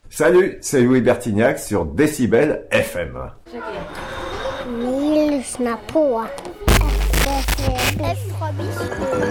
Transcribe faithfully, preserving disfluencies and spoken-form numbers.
Salut, c'est Louis Bertignac sur Décibel F M. Ni lyssna på F M.